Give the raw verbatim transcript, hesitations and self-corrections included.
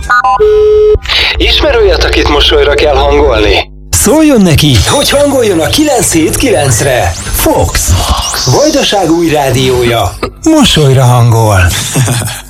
Ismer olyat, akit mosolyra kell hangolni? Szóljon neki, hogy hangoljon a kilenc hét kilencre. Fox. Vajdaság új rádiója. Mosolyra hangol.